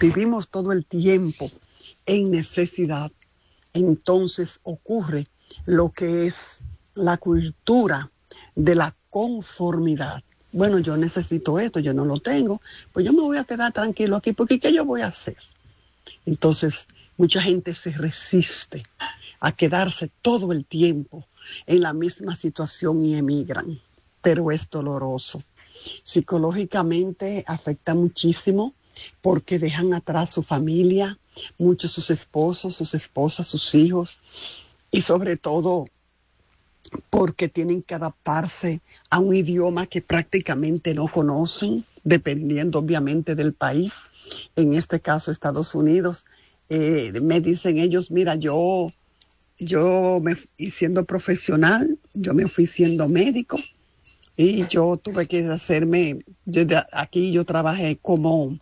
vivimos todo el tiempo en necesidad, entonces ocurre lo que es la cultura de la conformidad. Bueno, yo necesito esto, yo no lo tengo, pues yo me voy a quedar tranquilo aquí, porque ¿qué yo voy a hacer? Entonces, mucha gente se resiste a quedarse todo el tiempo en la misma situación y emigran, pero es doloroso. Psicológicamente afecta muchísimo porque dejan atrás su familia, muchos sus esposos, sus esposas, sus hijos, y sobre todo porque tienen que adaptarse a un idioma que prácticamente no conocen, dependiendo obviamente del país. En este caso, Estados Unidos. Me dicen ellos, mira, y siendo profesional, yo me fui siendo médico y yo tuve que aquí yo trabajé como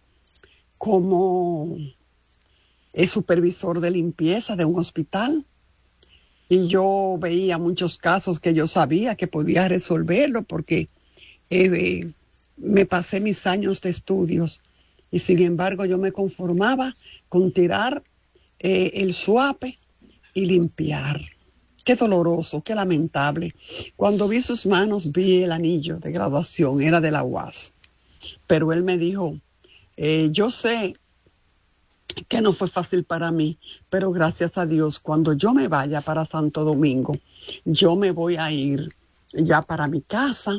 supervisor de limpieza de un hospital. Y yo veía muchos casos que yo sabía que podía resolverlo porque me pasé mis años de estudios y sin embargo yo me conformaba con tirar el suape y limpiar. Qué doloroso, qué lamentable. Cuando vi sus manos vi el anillo de graduación, era de la UAS. Pero él me dijo, yo sé que no fue fácil para mí, pero gracias a Dios, cuando yo me vaya para Santo Domingo, yo me voy a ir ya para mi casa,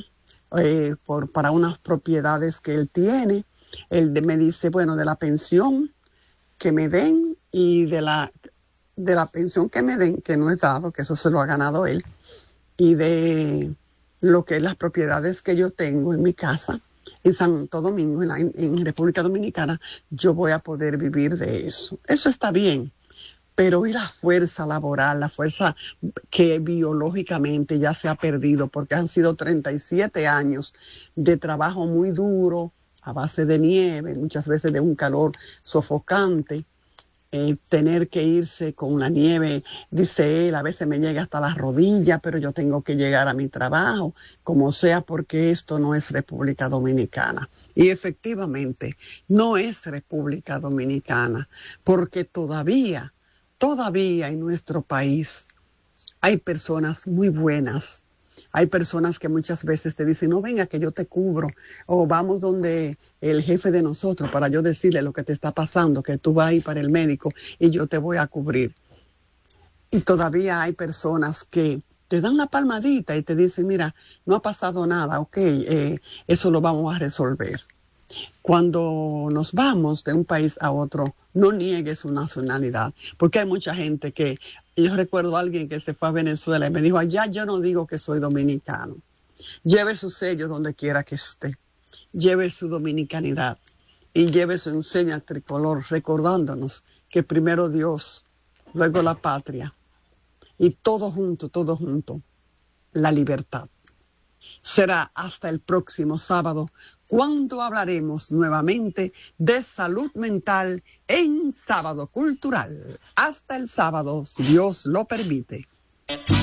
para unas propiedades que él tiene. Me dice, bueno, de la pensión que me den y de la pensión que me den, que no he dado, que eso se lo ha ganado él, y de lo que es las propiedades que yo tengo en mi casa, en Santo Domingo, en República Dominicana, yo voy a poder vivir de eso. Eso está bien, pero y la fuerza laboral, la fuerza que biológicamente ya se ha perdido, porque han sido 37 años de trabajo muy duro, a base de nieve, muchas veces de un calor sofocante. Tener que irse con la nieve, dice él, a veces me llega hasta las rodillas, pero yo tengo que llegar a mi trabajo, como sea, porque esto no es República Dominicana. Y efectivamente, no es República Dominicana, porque todavía en nuestro país hay personas muy buenas. Hay personas que muchas veces te dicen, no, venga, que yo te cubro. O vamos donde el jefe de nosotros para yo decirle lo que te está pasando, que tú vas a ir para el médico y yo te voy a cubrir. Y todavía hay personas que te dan la palmadita y te dicen, mira, no ha pasado nada, ok, eso lo vamos a resolver. Cuando nos vamos de un país a otro, no niegue su nacionalidad, porque hay mucha gente que, yo recuerdo a alguien que se fue a Venezuela y me dijo, allá yo no digo que soy dominicano. Lleve su sello donde quiera que esté, lleve su dominicanidad y lleve su enseña tricolor, recordándonos que primero Dios, luego la patria y todo junto, la libertad. Será hasta el próximo sábado, cuando hablaremos nuevamente de salud mental en Sábado Cultural. Hasta el sábado, si Dios lo permite.